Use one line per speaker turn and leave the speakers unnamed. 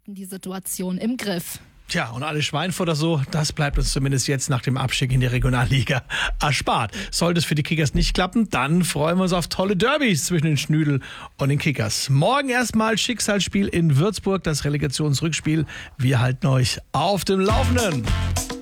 hatten die Situation im Griff.
Tja, und alle Schweinfurter so, das bleibt uns zumindest jetzt nach dem Abstieg in die Regionalliga erspart. Sollte es für die Kickers nicht klappen, dann freuen wir uns auf tolle Derbys zwischen den Schnüdel und den Kickers. Morgen erstmal Schicksalsspiel in Würzburg, das Relegationsrückspiel. Wir halten euch auf dem Laufenden.